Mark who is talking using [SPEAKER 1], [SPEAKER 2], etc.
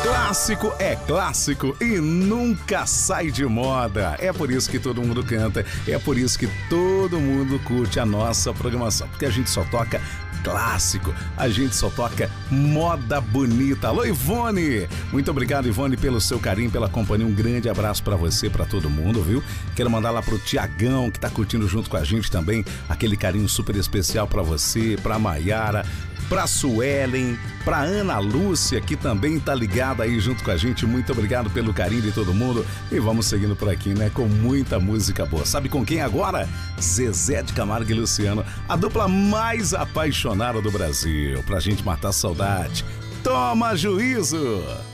[SPEAKER 1] Clássico é clássico e nunca sai de moda. É por isso que todo mundo canta, é por isso que todo mundo curte a nossa programação, porque a gente só toca clássico, a gente só toca moda bonita. Alô, Ivone! Muito obrigado, Ivone, pelo seu carinho, pela companhia. Um grande abraço pra você, pra todo mundo, viu? Quero mandar lá pro Tiagão, que tá curtindo junto com a gente também, aquele carinho super especial pra você, pra Maiara, pra Suelen, pra Ana Lúcia, que também tá ligada aí junto com a gente. Muito obrigado pelo carinho de todo mundo. E vamos seguindo por aqui, né? Com muita música boa. Sabe com quem agora? Zezé de Camargo e Luciano, a dupla mais apaixonada do Brasil. Pra gente matar a saudade. Toma juízo!